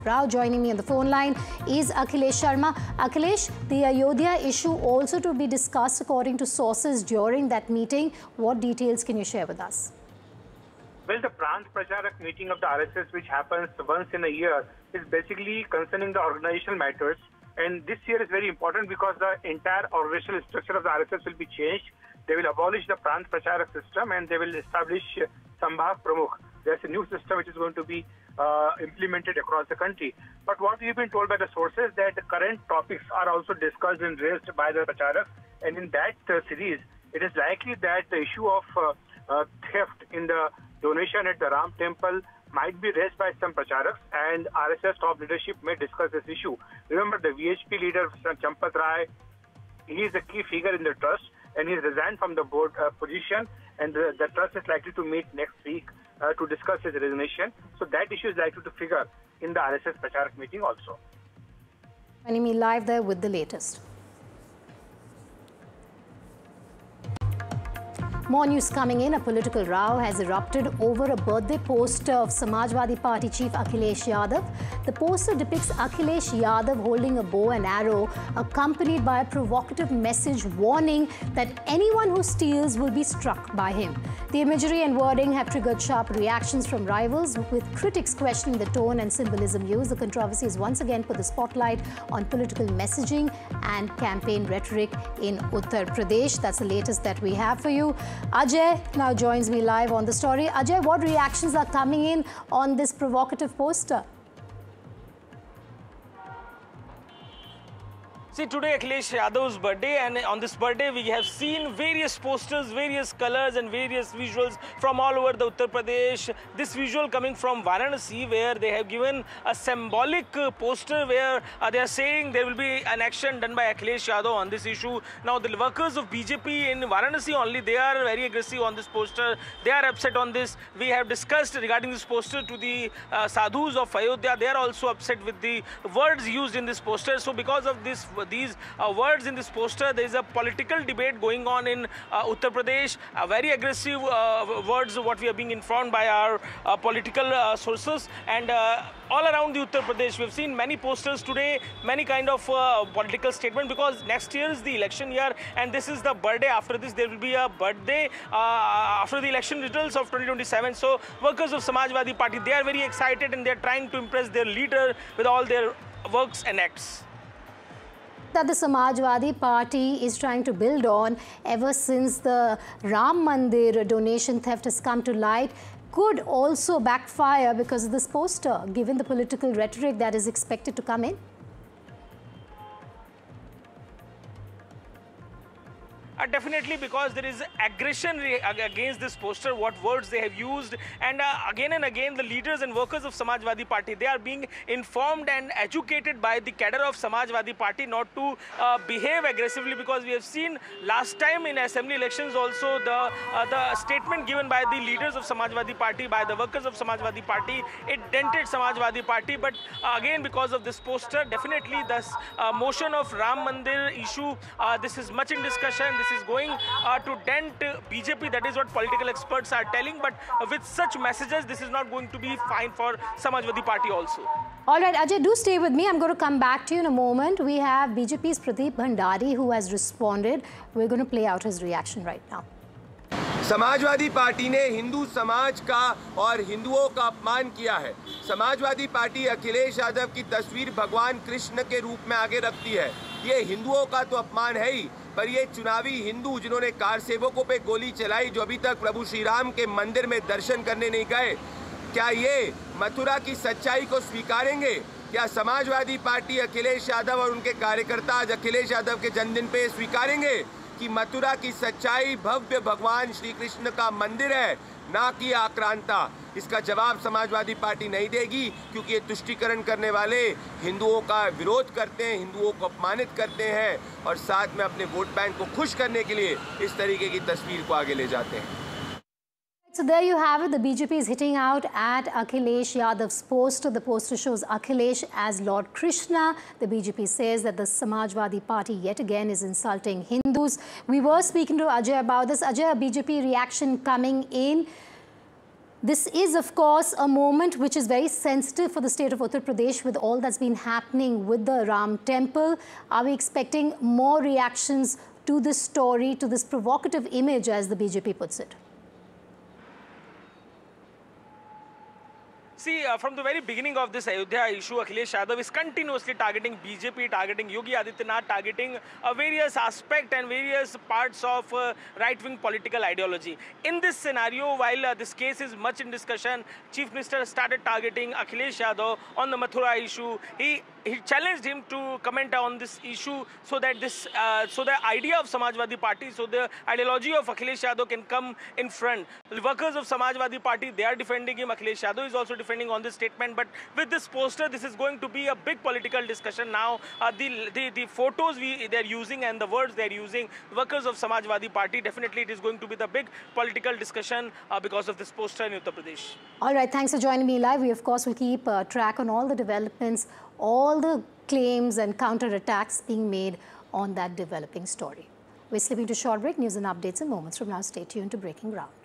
Rao. Joining me on the phone line is Akhilesh Sharma. Akhilesh, the Ayodhya issue also to be discussed according to sources during that meeting. What details can you share with us? Well, the Prant Pracharak meeting of the RSS, which happens once in a year, is basically concerning the organizational matters. And this year is very important because the entire organizational structure of the RSS will be changed. They will abolish the Prant Pracharak system and they will establish Sambhag Pramukh. There's a new system which is going to be implemented across the country. But what we've been told by the sources that the current topics are also discussed and raised by the Pracharak. And in that series, it is likely that the issue of theft in the donation at the Ram temple might be raised by some Pracharaks, and RSS top leadership may discuss this issue. Remember, the VHP leader, Champat Rai, he is a key figure in the trust, and he resigned from the board position, and the trust is likely to meet next week to discuss his resignation. So that issue is likely to figure in the RSS Pracharak meeting also. Joining me live there with the latest. More news coming in. A political row has erupted over a birthday poster of Samajwadi Party chief Akhilesh Yadav. The poster depicts Akhilesh Yadav holding a bow and arrow, accompanied by a provocative message warning that anyone who steals will be struck by him. The imagery and wording have triggered sharp reactions from rivals, with critics questioning the tone and symbolism used. The controversy has once again put the spotlight on political messaging and campaign rhetoric in Uttar Pradesh. That's the latest that we have for you. Ajay now joins me live on the story. Ajay, what reactions are coming in on this provocative poster? See, today Akhilesh Yadav's birthday, and on this birthday we have seen various posters, various colors and various visuals from all over the Uttar Pradesh. This visual coming from Varanasi, where they have given a symbolic poster where they are saying there will be an action done by Akhilesh Yadav on this issue. Now the workers of BJP in Varanasi only, they are very aggressive on this poster. They are upset on this. We have discussed regarding this poster to the sadhus of Ayodhya. They are also upset with the words used in this poster. So because of these words in this poster, there is a political debate going on in Uttar Pradesh. Very aggressive words, what we are being informed by our political sources, and all around the Uttar Pradesh we have seen many posters today, many kind of political statement, because next year is the election year and this is the birthday. After this there will be a birthday after the election results of 2027. So workers of Samajwadi Party, they are very excited and they are trying to impress their leader with all their works and acts That the Samajwadi Party is trying to build on ever since the Ram Mandir donation theft has come to light could also backfire because of this poster, given the political rhetoric that is expected to come in? Definitely, because there is aggression against this poster, what words they have used, and again the leaders and workers of Samajwadi Party, they are being informed and educated by the cadre of Samajwadi Party not to behave aggressively, because we have seen last time in assembly elections also the statement given by the leaders of Samajwadi Party, by the workers of Samajwadi Party, it dented Samajwadi Party. But again, because of this poster, definitely this motion of Ram Mandir issue, this is much in discussion. This is going to dent BJP. That is what political experts are telling. But with such messages, this is not going to be fine for Samajwadi Party also. All right, Ajay, do stay with me. I'm going to come back to you in a moment. We have BJP's Pradeep Bhandari who has responded. We're going to play out his reaction right now. Samajwadi party ने हिंदू समाज का और हिंदुओं का अपमान किया है। Samajwadi party Akhilesh Yadav की तस्वीर भगवान कृष्ण के रूप में आगे रखती है। ये हिंदुओं का तो अपमान है ही, पर ये चुनावी हिंदू जिन्होंने कार सेवकों पे गोली चलाई, जो अभी तक प्रभु श्री राम के मंदिर में दर्शन करने नहीं गए, क्या ये मथुरा की सच्चाई को स्वीकारेंगे? क्या समाजवादी पार्टी अखिलेश यादव और उनके कार्यकर्ता आज अखिलेश यादव के जन्मदिन पे स्वीकारेंगे कि मथुरा की सच्चाई भव्य भगवान श्री कृष्ण का मंदिर है, ना कि आक्रांता? इसका जवाब समाजवादी पार्टी नहीं देगी, क्योंकि ये तुष्टीकरण करने वाले हिंदुओं का विरोध करते हैं, हिंदुओं को अपमानित करते हैं और साथ में अपने वोट बैंक को खुश करने के लिए इस तरीके की तस्वीर को आगे ले जाते हैं। So there you have it. The BJP is hitting out at Akhilesh Yadav's poster. The poster shows Akhilesh as Lord Krishna. The BJP says that the Samajwadi Party yet again is insulting Hindus. We were speaking to Ajay about this. Ajay, a BJP reaction coming in. This is, of course, a moment which is very sensitive for the state of Uttar Pradesh with all that's been happening with the Ram temple. Are we expecting more reactions to this story, to this provocative image, as the BJP puts it? See, from the very beginning of this Ayodhya issue, Akhilesh Yadav is continuously targeting BJP, targeting Yogi Adityanath, targeting various aspects and various parts of right-wing political ideology. In this scenario, while this case is much in discussion, Chief Minister started targeting Akhilesh Yadav on the Mathura issue. He challenged him to comment on this issue so that so the idea of Samajwadi Party, so the ideology of Akhilesh Yadav can come in front. The workers of Samajwadi Party, they are defending him. Akhilesh Yadav is also defending on this statement. But with this poster, this is going to be a big political discussion now. The photos they're using and the words they're using, workers of Samajwadi Party, definitely it is going to be the big political discussion because of this poster in Uttar Pradesh. All right, thanks for joining me live. We, of course, will keep track on all the developments, all the claims and counter-attacks being made on that developing story. We're slipping to short break. News and updates in moments from now. Stay tuned to Breaking Ground.